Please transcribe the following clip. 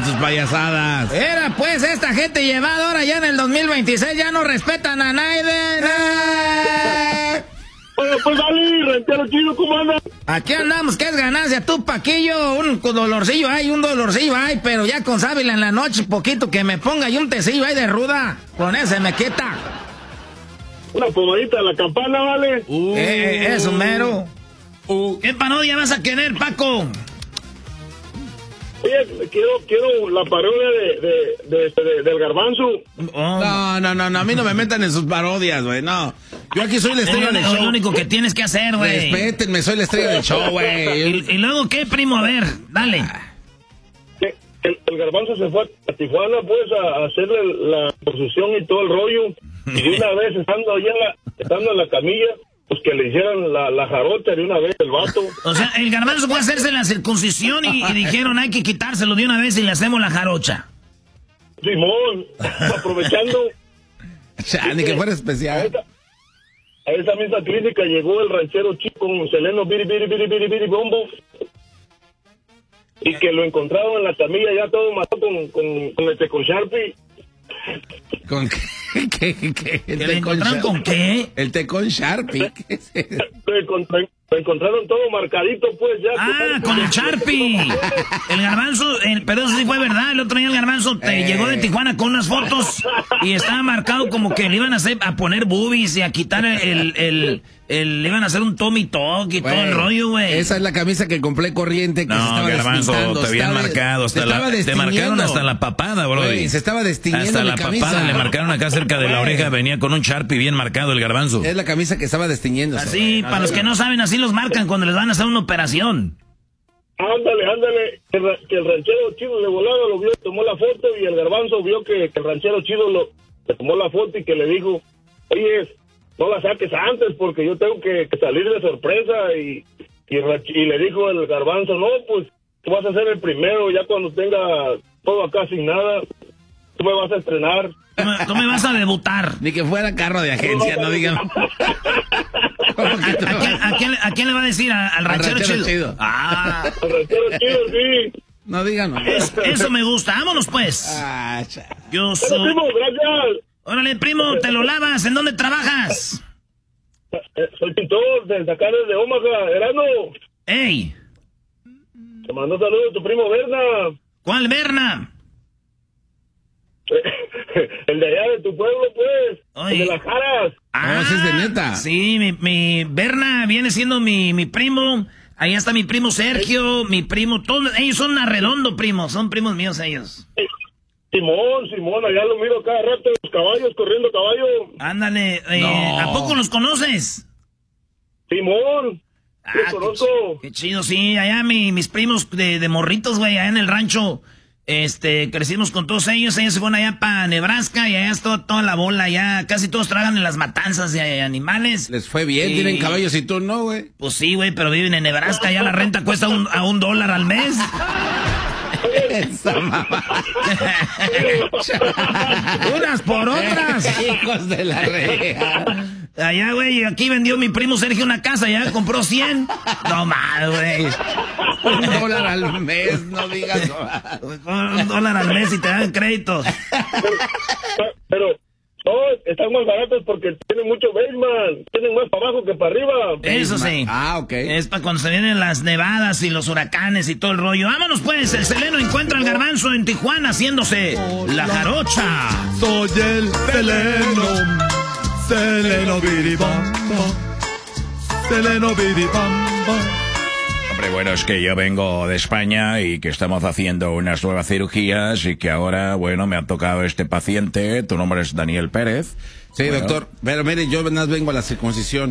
con sus payasadas. Era pues esta gente llevada ahora ya en el 2026 ya no respetan a nadie. Oye, pues dale, ranchero chido, ¿cómo andas? Aquí andamos, ¿qué es ganancia? Tú, Paquillo, un dolorcillo hay, pero ya con sábila en la noche, poquito que me ponga y un tecillo ahí de ruda. Con ese me quita. Una pomadita a la campana, ¿vale? Eso, mero. ¿Qué parodia vas a querer, Paco? Oye, quiero la parodia del Garbanzo. No, a mí no me metan en sus parodias, güey, no. Yo aquí soy la estrella del show. Es lo único que tienes que hacer, güey. Respétenme, soy la estrella del show, güey. ¿Y luego qué, primo? A ver, dale. El Garbanzo se fue a Tijuana, pues, a hacerle la posición y todo el rollo. Y de una vez, estando en la camilla, pues que le hicieran la jarocha de una vez el vato. O sea, el Garbanzo fue a hacerse la circuncisión y dijeron, hay que quitárselo de una vez y le hacemos la jarocha. Simón, aprovechando. Ni que fuera especial. A esa misma clínica llegó el ranchero chico con Seleno biri bombo. Y que lo encontraron en la camilla ya todo matado con Sharpie. ¿Con qué? ¿Le encontraron con qué? El té con Sharpie. Lo encontraron todo marcadito, pues ya. Con el Sharpie. El Garbanzo, pero eso sí fue verdad. El otro día el Garbanzo llegó de Tijuana con unas fotos y estaba marcado como que le iban a poner boobies y a quitar le iban a hacer un Tommy Talk y todo el rollo, güey. Esa es la camisa que compré corriente que se estaba Garbanzo, te habían marcado. Te marcaron hasta la papada, bro. Se estaba destiñendo hasta la papada le marcaron acá cerca de la oreja. Venía con un Sharpie bien marcado el Garbanzo. Es la camisa que estaba destiñendo. Así, para los que no saben, así los marcan cuando les van a hacer una operación. Ándale. Que el ranchero chido de volada lo vio, tomó la foto y el Garbanzo vio que el ranchero chido le tomó la foto y que le dijo, oye, no la saques antes porque yo tengo que salir de sorpresa y le dijo el Garbanzo, no, pues tú vas a ser el primero, ya cuando tenga todo acá sin nada, tú me vas a estrenar. Tú me vas a debutar. Ni que fuera carro de agencia, no digan. ¿A quién le va a decir? ¿Al ranchero chido? Al ranchero chido, sí. No digan. Eso me gusta. Vámonos, pues. Yo soy... Primo, gracias. Órale, primo, te lo lavas. ¿En dónde trabajas? Soy pintor desde acá, desde Omaha, Erano. ¡Ey! Te mando saludos a tu primo Berna. ¿Cuál Berna? El de allá de tu pueblo, pues. Oye. El de las Jaras. Ese es de neta. Sí, mi Berna viene siendo mi primo. Allá está mi primo Sergio, mi primo, todos ellos son arredondo, primos, son primos míos ellos. Simón, allá lo miro cada rato, los caballos, corriendo caballo. Ándale, ¿a poco los conoces? Simón, los conozco. Qué chido, sí, allá mis primos de morritos, güey, allá en el rancho, crecimos con todos ellos se fueron allá para Nebraska y allá es toda la bola, allá casi todos trabajan en las matanzas de animales. Les fue bien, tienen caballos y tú no, güey. Pues sí, güey, pero viven en Nebraska, allá la renta cuesta a $1 al mes. Esa mamá. Unas por otras. Hijos de la reja. Allá, güey, aquí vendió mi primo Sergio una casa, ya compró 100. No mal, güey. $1 al mes, no digas. $1 al mes y te dan créditos. Pero no, están más baratos porque tienen mucho basement, tienen más para abajo que para arriba. Eso sí. Ok. Es para cuando se vienen las nevadas y los huracanes y todo el rollo. Vámonos pues, el Seleno encuentra al Garbanzo en Tijuana haciéndose la jarocha. Soy el Seleno biribamba, Seleno biribamba. Hombre, bueno, es que yo vengo de España y que estamos haciendo unas nuevas cirugías y que ahora, bueno, me ha tocado este paciente. Tu nombre es Daniel Pérez. Sí, bueno. doctor. Pero mire, yo vengo a la circuncisión.